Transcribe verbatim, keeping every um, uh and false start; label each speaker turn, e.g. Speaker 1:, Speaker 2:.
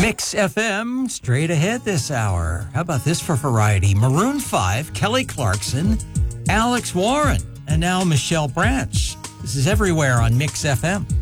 Speaker 1: Mix F M, straight ahead this hour. How about this for variety? Maroon five, Kelly Clarkson, Alex Warren, and now Michelle Branch. This is everywhere on Mix F M.